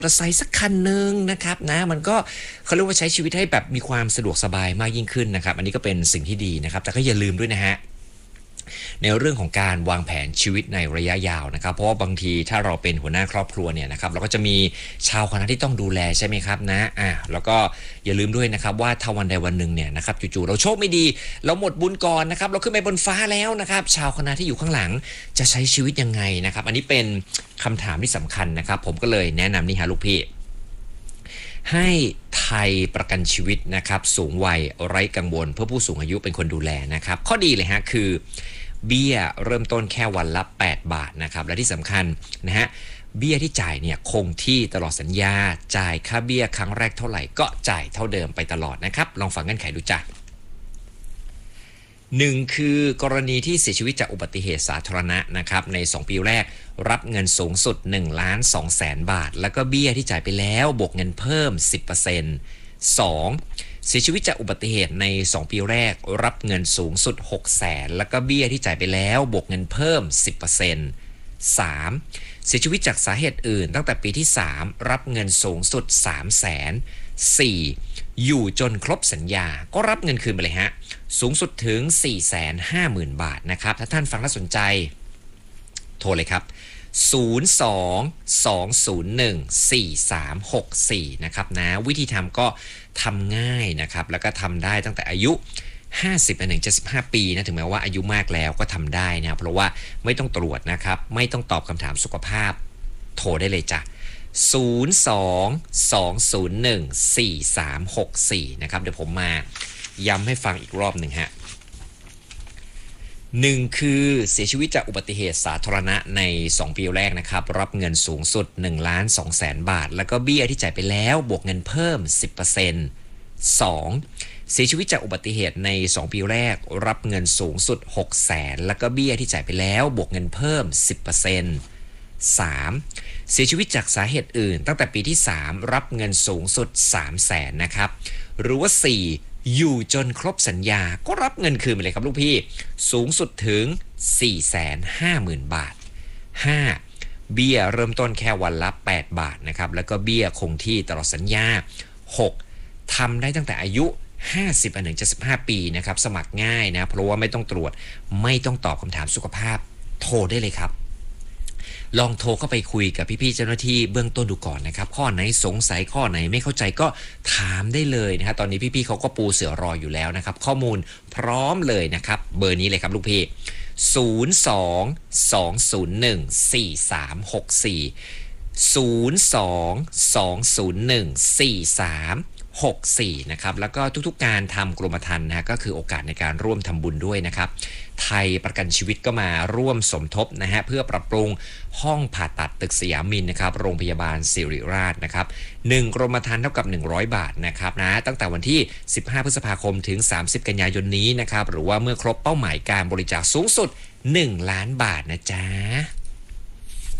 มอเตอร์ไซค์สักคันหนึ่งนะครับนะมันก็เขาเรียกว่าใช้ชีวิตให้แบบมีความสะดวกสบายมากยิ่งขึ้นนะครับอันนี้ก็เป็นสิ่งที่ดีนะครับแต่ก็อย่าลืมด้วยนะฮะในเรื่องของการวางแผนชีวิตในระยะยาวนะครับเพราะว่าบางทีถ้าเราเป็นหัวหน้าครอบครัวเนี่ยนะครับเราก็จะมีชาวคณะที่ต้องดูแลใช่ไหมครับนะแล้วก็อย่าลืมด้วยนะครับว่าถ้าวันใดวันหนึ่งเนี่ยนะครับจู่ๆเราโชคไม่ดีเราหมดบุญก่อนนะครับเราขึ้นไปบนฟ้าแล้วนะครับชาวคณะที่อยู่ข้างหลังจะใช้ชีวิตยังไงนะครับอันนี้เป็นคำถามที่สำคัญนะครับผมก็เลยแนะนำนี่ฮะลูกพี่ให้ไทยประกันชีวิตนะครับสูงวัยไร้กังวลเพื่อผู้สูงอายุเป็นคนดูแลนะครับข้อดีเลยฮะคือเบี้ยเริ่มต้นแค่วันละ8 บาทนะครับและที่สำคัญนะฮะเบี้ยที่จ่ายเนี่ยคงที่ตลอดสัญญาจ่ายค่าเบี้ยครั้งแรกเท่าไหร่ก็จ่ายเท่าเดิมไปตลอดนะครับลองฟังเงื่อนไขดูจ้ะหนึ่งคือกรณีที่เสียชีวิตจากอุบัติเหตุสาธารณะนะครับใน2ปีแรกรับเงินสูงสุด1,200,000 บาทแล้วก็เบี้ยที่จ่ายไปแล้วบวกเงินเพิ่ม 10% 2. เสียชีวิตจากอุบัติเหตุใน2ปีแรกรับเงินสูงสุด600,000แล้วก็เบี้ยที่จ่ายไปแล้วบวกเงินเพิ่ม 10% 3. เสียชีวิตจากสาเหตุอื่นตั้งแต่ปีที่3รับเงินสูงสุด300,000 4. อยู่จนครบสัญญาก็รับเงินคืนไปเลยฮะสูงสุดถึง 450,000 บาทนะครับถ้าท่านฟังน่าสนใจโทรเลยครับ02-201-4364นะครับนะวิธีทำก็ทำง่ายนะครับแล้วก็ทำได้ตั้งแต่อายุ50ถึง75ปีนะถึงแม้ว่าอายุมากแล้วก็ทำได้นะเพราะว่าไม่ต้องตรวจนะครับไม่ต้องตอบคำถามสุขภาพโทรได้เลยจ้ะ02-201-4364นะครับเดี๋ยวผมมาย้ำให้ฟังอีกรอบหนึ่งฮะ1คือเสียชีวิตจากอุบัติเหตุสาธารณะใน2ปีแรกนะครับรับเงินสูงสุด1,200,000 บาทแล้วก็เบี้ยที่จ่ายไปแล้วบวกเงินเพิ่ม 10% 2. เสียชีวิตจากอุบัติเหตุใน2ปีแรกรับเงินสูงสุด600,000แล้วก็เบี้ยที่จ่ายไปแล้วบวกเงินเพิ่ม 10% 3. เสียชีวิตจากสาเหตุอื่นตั้งแต่ปีที่3รับเงินสูงสุด300,000นะครับหรือว่า4อยู่จนครบสัญญาก็รับเงินคืนไปเลยครับลูกพี่สูงสุดถึง 450,000 บาท 5. เบี้ยเริ่มต้นแค่วันละ8 บาทนะครับแล้วก็เบี้ยคงที่ตลอดสัญญา 6. ทำได้ตั้งแต่อายุ50ถึง75ปีนะครับสมัครง่ายนะเพราะว่าไม่ต้องตรวจไม่ต้องตอบคำถามสุขภาพโทรได้เลยครับลองโทรเข้าไปคุยกับพี่ๆเจ้าหน้าที่เบื้องต้นดูก่อนนะครับข้อไหนสงสัยข้อไหนไม่เข้าใจก็ถามได้เลยนะฮะตอนนี้พี่ๆเขาก็ปูเสือรออยู่แล้วนะครับข้อมูลพร้อมเลยนะครับเบอร์นี้เลยครับลูกพี่02-201-4364นะครับแล้วก็ทุกๆการทำกรมธรรม์นะก็คือโอกาสในการร่วมทำบุญด้วยนะครับไทยประกันชีวิตก็มาร่วมสมทบนะฮะเพื่อปรับปรุงห้องผ่าตัดตึกสยามมินนะครับโรงพยาบาลศิริราชนะครับ1กรมธรรม์เท่ากับ100 บาทนะครับนะตั้งแต่วันที่15พฤษภาคมถึง30กันยายนนี้นะครับหรือว่าเมื่อครบเป้าหมายการบริจาคสูงสุด1 ล้านบาทนะจ๊ะ